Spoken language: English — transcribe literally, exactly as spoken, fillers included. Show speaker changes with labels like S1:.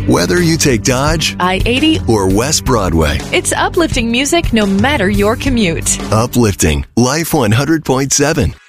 S1: Whether you take Dodge,
S2: I eighty,
S1: or West Broadway,
S2: it's uplifting music no matter your commute.
S1: uplifting Life one hundred point seven.